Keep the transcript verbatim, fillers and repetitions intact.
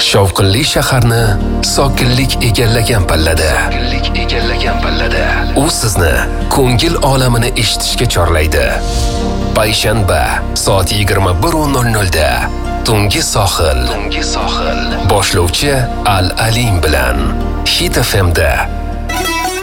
Shovqinli shaharni sokinlik egallagan pallada. Sokinlik egallagan pallada. U sizni ko'ngil olamini eshitishga chorlaydi. Payshanba soat yigirma bir nol nol da Tungi sohil. Tungi sohil. Boshlovchi Al Alim bilan Hit F M da